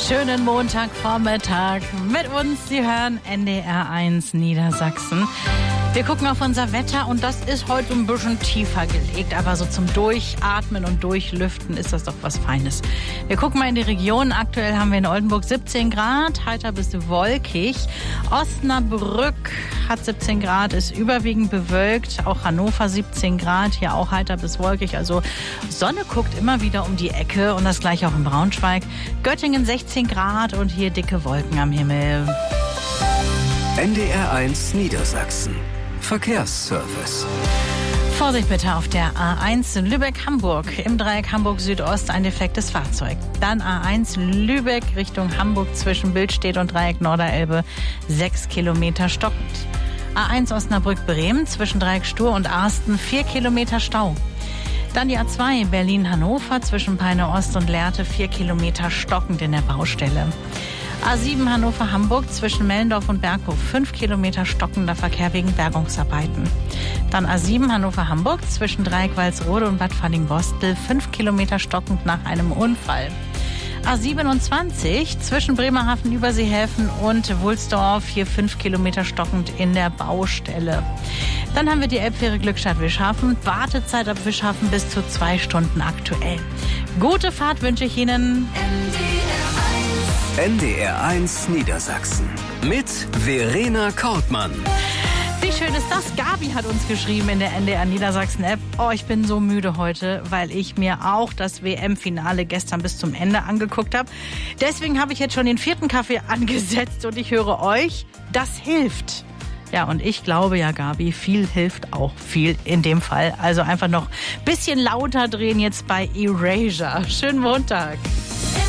Schönen Montagvormittag mit uns. Sie hören NDR1 Niedersachsen. Wir gucken auf unser Wetter und das ist heute ein bisschen tiefer gelegt, aber so zum Durchatmen und Durchlüften ist das doch was Feines. Wir gucken mal in die Region. Aktuell haben wir in Oldenburg 17 Grad, heiter bis wolkig. Osnabrück hat 17 Grad, ist überwiegend bewölkt. Auch Hannover 17 Grad, hier auch heiter bis wolkig. Also Sonne guckt immer wieder um die Ecke und das gleiche auch in Braunschweig. Göttingen 16 Grad und hier dicke Wolken am Himmel. NDR1 Niedersachsen. Verkehrsservice. Vorsicht bitte auf der A1 Lübeck-Hamburg. Im Dreieck Hamburg-Südost ein defektes Fahrzeug. Dann A1 Lübeck Richtung Hamburg zwischen Billstedt und Dreieck Norderelbe 6 Kilometer stockend. A1 Osnabrück-Bremen zwischen Dreieck Stur und Arsten 4 Kilometer Stau. Dann die A2 Berlin-Hannover zwischen Peine-Ost und Lehrte 4 Kilometer stockend in der Baustelle. A7 Hannover-Hamburg zwischen Mellendorf und Berghof 5 Kilometer stockender Verkehr wegen Bergungsarbeiten. Dann A7 Hannover-Hamburg zwischen Dreieck Walsrode und Bad Falling-Bostel 5 Kilometer stockend nach einem Unfall. A27 zwischen Bremerhaven, Überseehäfen und Wulsdorf hier 5 Kilometer stockend in der Baustelle. Dann haben wir die Elbfähre Glückstadt-Wischhafen. Wartezeit ab Wischhafen bis zu 2 Stunden aktuell. Gute Fahrt wünsche ich Ihnen. NDR1 Niedersachsen mit Verena Kortmann. Wie schön ist das? Gabi hat uns geschrieben in der NDR Niedersachsen App. Oh, ich bin so müde heute, weil ich mir auch das WM-Finale gestern bis zum Ende angeguckt habe. Deswegen habe ich jetzt schon den 4. Kaffee angesetzt und ich höre euch, das hilft. Ja, und ich glaube ja, Gabi, viel hilft auch viel in dem Fall. Also einfach noch ein bisschen lauter drehen jetzt bei Erasure. Schönen Montag.